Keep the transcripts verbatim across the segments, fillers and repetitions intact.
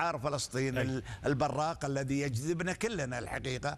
شعار فلسطين أي. البراق الذي يجذبنا كلنا الحقيقة،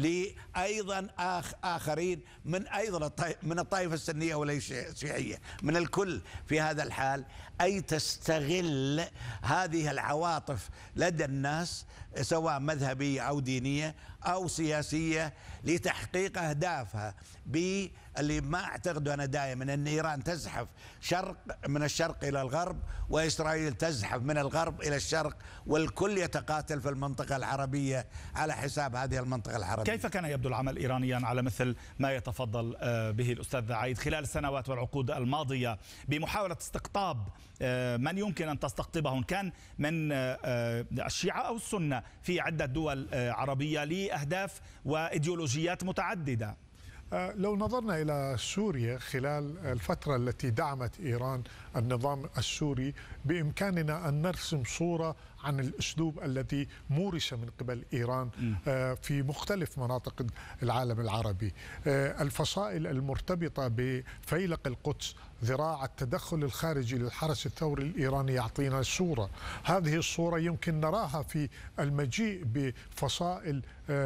لأيضا آخ آخرين من أيضا من الطائفة السنية وليس الشيعية، من الكل في هذا الحال. أي تستغل هذه العواطف لدى الناس سواء مذهبية أو دينية أو سياسية لتحقيق أهدافها، باللي ما أعتقد أنا دائما أن إيران تزحف شرق من الشرق إلى الغرب، وإسرائيل تزحف من الغرب إلى الشرق، والكل يتقاتل في المنطقة العربية على حساب هذه المنطقة العربية. كيف كان يبدو العمل إيرانيا على مثل ما يتفضل به الأستاذ عايد خلال السنوات والعقود الماضية بمحاولة استقطاب من يمكن أن تستقطبهم، كان من الشيعة أو السنة في عدة دول عربية لأهداف وإيديولوجيات متعددة؟ لو نظرنا إلى سوريا خلال الفترة التي دعمت إيران النظام السوري، بإمكاننا أن نرسم صورة عن الأسلوب الذي مورس من قبل إيران في مختلف مناطق العالم العربي. الفصائل المرتبطة بفيلق القدس، ذراع التدخل الخارجي للحرس الثوري الإيراني يعطينا صورة. هذه الصورة يمكن نراها في المجيء بفصائل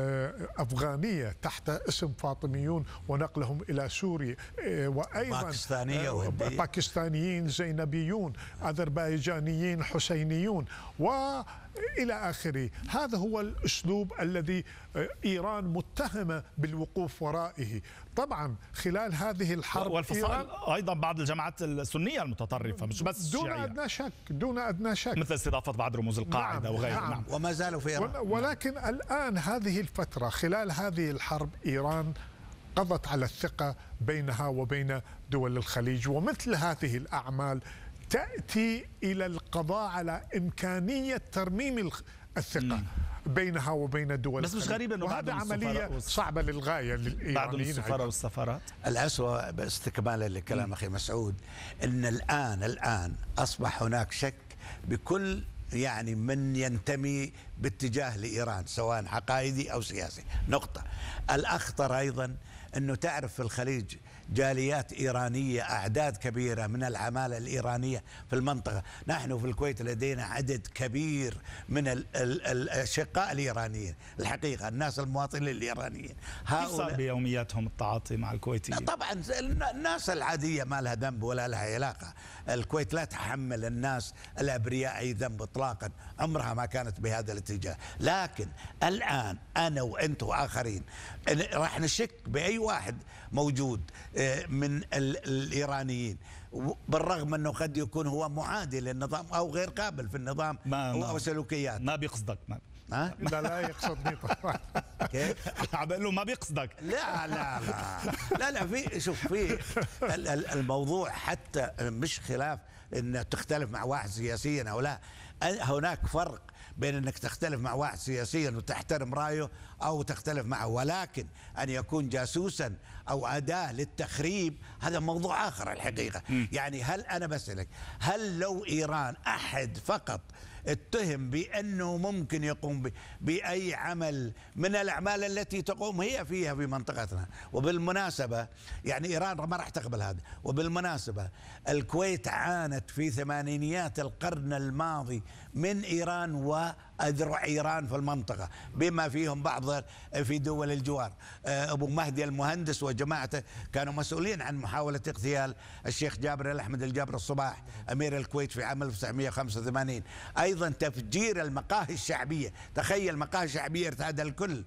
أفغانية تحت اسم فاطميون ونقلهم إلى سوريا، وأيضا باكستانية باكستانيين زينبيون، أذربيجانيين حسينيون وإلى آخره. هذا هو الأسلوب الذي إيران متهمة بالوقوف ورائه. طبعا خلال هذه الحرب والفصائل أيضا بعض الجماعات السنية المتطرفة، مش بس الشيعية، دون أدنى شك دون أدنى شك مثل استضافة بعض رموز القاعدة. نعم وغيرها. نعم. وما زالوا في إيران. ولكن الآن هذه الفترة خلال هذه الحرب إيران قضت على الثقة بينها وبين دول الخليج، ومثل هذه الأعمال تأتي إلى القضاء على إمكانية ترميم الثقة مم. بينها وبين دول بس مش غريب انه وهذا عملية صعبة للغاية للإيرانيين. بعد السفارة والسفارات. الأسوأ باستكمالا لكلام أخي مسعود، أن الآن الآن أصبح هناك شك بكل يعني من ينتمي باتجاه لإيران سواء عقائدي أو سياسي. نقطة. الأخطر أيضا أنه تعرف في الخليج جاليات إيرانية، أعداد كبيرة من العمالة الإيرانية في المنطقة. نحن في الكويت لدينا عدد كبير من الأشقاء الإيرانيين، الحقيقة الناس المواطنين الإيرانيين. كيف صار بيومياتهم التعاطي مع الكويتيين؟ طبعا الناس العادية ما لها ذنب ولا لها علاقة. الكويت لا تحمل الناس الأبرياء أي ذنب إطلاقا، عمرها ما كانت بهذا الاتجاه. لكن الآن أنا وأنت وآخرين راح نشك بأي واحد موجود من الإيرانيين، بالرغم أنه قد يكون هو معادي للنظام أو غير قابل في النظام أو سلوكيات. ما بيقصدك ما ها؟ لا لا يقصدني طبعا. كيف؟ عبقول له ما بيقصدك. لا لا لا لا لا في شوف في الموضوع حتى مش خلاف أن تختلف مع واحد سياسيا أو لا، هناك فرق بين أنك تختلف مع واحد سياسيا وتحترم رأيه أو تختلف معه، ولكن أن يكون جاسوسا أو أداة للتخريب هذا موضوع آخر الحقيقة. م. يعني هل أنا بسألك، هل لو إيران أحد فقط اتهم بأنه ممكن يقوم بأي عمل من الأعمال التي تقوم هي فيها في منطقتنا، وبالمناسبة يعني إيران ما راح تقبل هذا، وبالمناسبة الكويت عانت في ثمانينيات القرن الماضي من إيران وأذرع إيران في المنطقة بما فيهم بعض في دول الجوار. أبو مهدي المهندس وجماعته كانوا مسؤولين عن محاولة اغتيال الشيخ جابر الأحمد الجابر الصباح أمير الكويت في عام ألف وتسعمئة وخمسة وثمانين. أيضا تفجير المقاهي الشعبية، تخيل مقاهي شعبية ارتاد الكل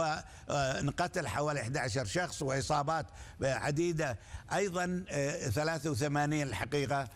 ونقتل حوالي أحد عشر شخص وإصابات عديدة. أيضا ثلاثة وثمانين الحقيقة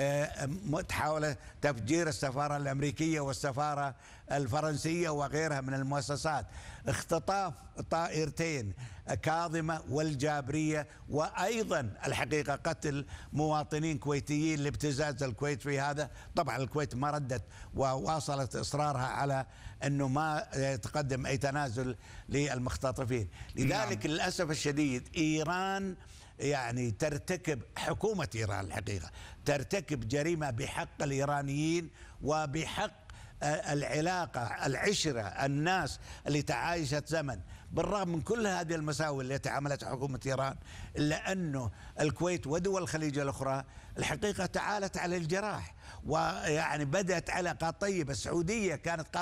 محاولة تفجير السفارة الأمريكية والسفارة الفرنسية وغيرها من المؤسسات، اختطاف طائرتين كاظمة والجابرية، وأيضا الحقيقة قتل مواطنين كويتيين لابتزاز الكويت في هذا. طبعا الكويت ما ردت وواصلت إصرارها على أنه ما يتقدم أي تنازل للمختطفين. لذلك للأسف الشديد إيران يعني ترتكب، حكومة إيران الحقيقة ترتكب جريمة بحق الإيرانيين وبحق العلاقة العشرة الناس اللي تعايشت زمن. بالرغم من كل هذه المساوئ التي عملتها حكومة إيران، إلا أنه الكويت ودول الخليج الأخرى الحقيقة تعالت على الجراح، ويعني بدأت علاقات طيبة. السعودية كانت